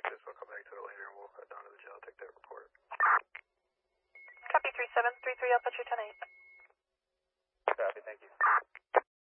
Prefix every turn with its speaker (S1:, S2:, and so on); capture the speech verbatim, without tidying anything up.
S1: practice. We'll come back to it later and we'll head down to the jail, take that report.
S2: Copy three seven three three Alpha two ten eight.